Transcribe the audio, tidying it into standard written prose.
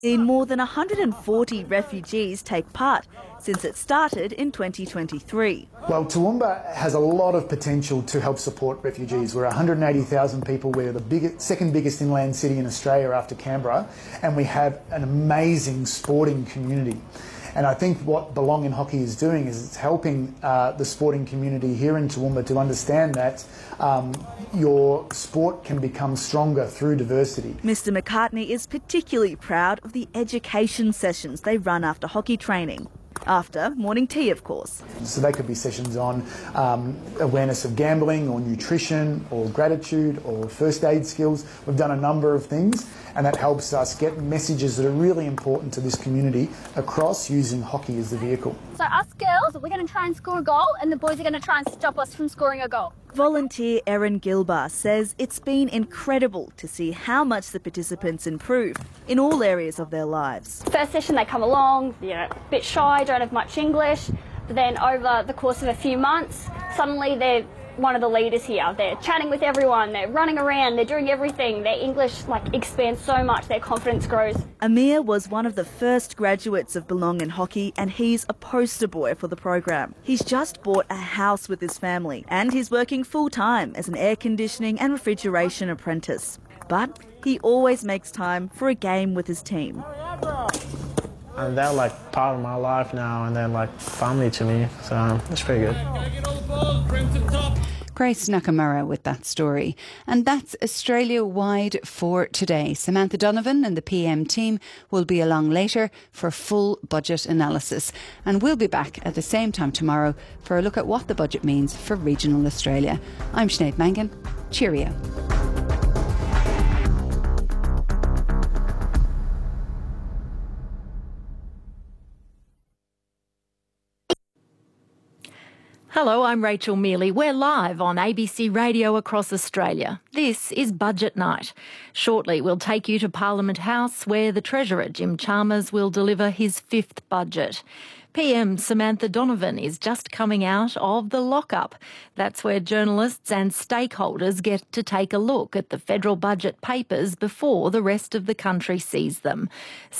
Seen more than 140 refugees take part since it started in 2023. Well, Toowoomba has a lot of potential to help support refugees. We're 180,000 people. We're the second biggest inland city in Australia after Canberra, and we have an amazing sporting community. And I think what Belong in Hockey is doing is it's helping the sporting community here in Toowoomba to understand that your sport can become stronger through diversity. Mr McCartney is particularly proud of the education sessions they run after hockey training. After morning tea, of course. So they could be sessions on awareness of gambling or nutrition or gratitude or first aid skills. We've done a number of things, and that helps us get messages that are really important to this community across using hockey as the vehicle. So us girls, we're going to try and score a goal, and the boys are going to try and stop us from scoring a goal. Volunteer Erin Gilbar says it's been incredible to see how much the participants improve in all areas of their lives. First session they come along, a bit shy, don't have much English, but then over the course of a few months, suddenly they're one of the leaders here. They're chatting with everyone, they're running around, they're doing everything. Their English expands so much, their confidence grows. Amir was one of the first graduates of Belong in Hockey, and he's a poster boy for the program. He's just bought a house with his family, and he's working full-time as an air conditioning and refrigeration apprentice. But he always makes time for a game with his team. And they're part of my life now, and they're family to me, so it's pretty good. Grace Nakamura with that story. And that's Australia-wide for today. Samantha Donovan and the PM team will be along later for full budget analysis. And we'll be back at the same time tomorrow for a look at what the budget means for regional Australia. I'm Sinead Mangan. Cheerio. Hello, I'm Rachel Mealy. We're live on ABC Radio across Australia. This is Budget Night. Shortly, we'll take you to Parliament House, where the Treasurer, Jim Chalmers, will deliver his fifth budget. PM Samantha Donovan is just coming out of the lockup. That's where journalists and stakeholders get to take a look at the federal budget papers before the rest of the country sees them.